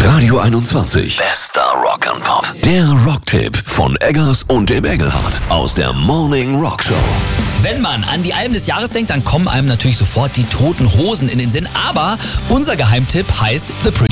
Radio 21. Bester Rock and Pop. Der Rocktipp von Eggers und dem Engelhardt aus der Morning Rock Show. Wenn man an die Alben des Jahres denkt, dann kommen einem natürlich sofort die Toten Hosen in den Sinn. Aber unser Geheimtipp heißt The Pretty